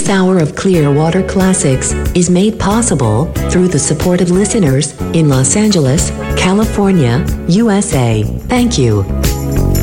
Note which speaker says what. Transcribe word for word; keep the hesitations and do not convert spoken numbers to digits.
Speaker 1: hour of Clearwater Classics is made possible through the support of listeners in Los Angeles, California, U S A. Thank you.